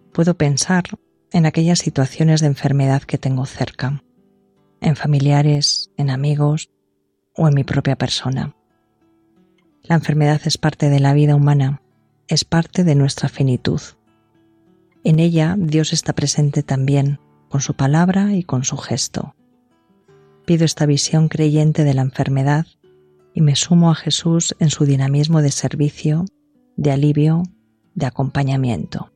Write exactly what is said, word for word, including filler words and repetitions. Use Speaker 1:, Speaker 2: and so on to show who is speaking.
Speaker 1: puedo pensar en aquellas situaciones de enfermedad que tengo cerca, en familiares, en amigos o en mi propia persona. La enfermedad es parte de la vida humana, es parte de nuestra finitud. En ella Dios está presente también, con su palabra y con su gesto. Pido esta visión creyente de la enfermedad y me sumo a Jesús en su dinamismo de servicio, de alivio, de acompañamiento.